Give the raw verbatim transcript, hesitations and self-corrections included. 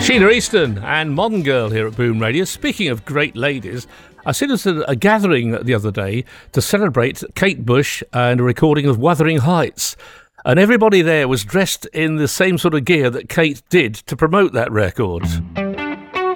Sheila Easton and Modern Girl here at Boom Radio. Speaking of great ladies, I seen us at a gathering the other day to celebrate Kate Bush and a recording of Wuthering Heights. And everybody there was dressed in the same sort of gear that Kate did to promote that record.